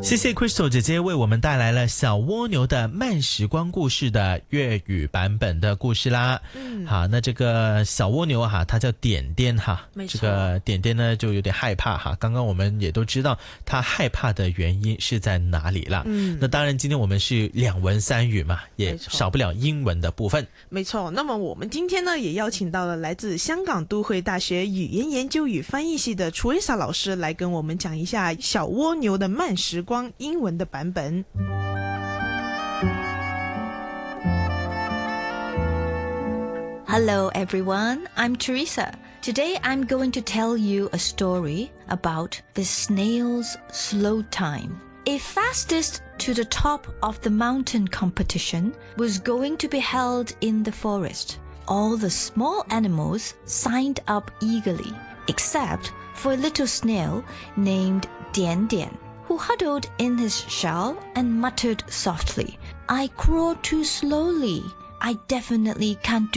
谢谢 Crystal 姐姐为我们带来了小蜗牛的慢时光故事的粤语版本的故事啦。好，那这个小蜗牛哈，它叫点点哈，这个点点呢就有点害怕哈。刚刚我们也都知道它害怕的原因是在哪里啦。那当然今天我们是两文三语嘛，也少不了英文的部分。 没错，那么我们今天呢也邀请到了来自香港都会大学语言研究与翻译系的 Teresa 老师来跟我们讲一下小蜗牛的慢时光英文的版本。 Hello everyone, I'm Teresa. Today I'm going to tell you a story about the snail's slow time. A fastest to the top of the mountain competition was going to be held in the forest. All the small animals signed up eagerly, except for a little snail named Dian Dian, who huddled in his shell and muttered softly, "I crawl too slowly. I definitely can't do